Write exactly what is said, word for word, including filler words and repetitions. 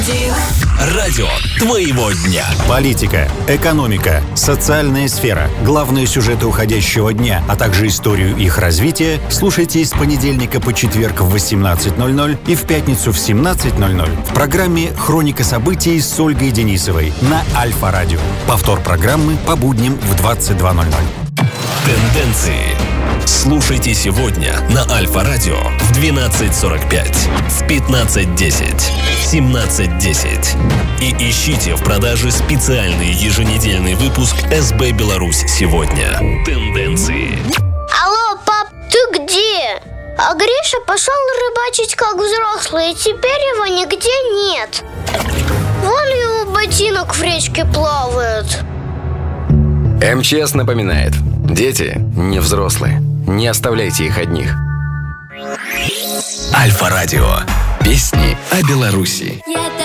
Радио твоего дня. Политика, экономика, социальная сфера, главные сюжеты уходящего дня, а также историю их развития слушайте с понедельника по четверг в восемнадцать ноль ноль и в пятницу в семнадцать ноль ноль в программе «Хроника событий» с Ольгой Денисовой на Альфа-радио. Повтор программы по будням в двадцать два ноль ноль. Тенденции. Слушайте сегодня на Альфа-радио в двенадцать сорок пять, в пятнадцать десять, в семнадцать десять. И ищите в продаже специальный еженедельный выпуск СБ Беларусь сегодня. Тенденции. Алло, пап, ты где? А Гриша пошел рыбачить как взрослый, и теперь его нигде нет. Вон его ботинок в речке плавает. МЧС напоминает: дети не взрослые. Не оставляйте их одних. Альфа-радио. Песни о Беларуси.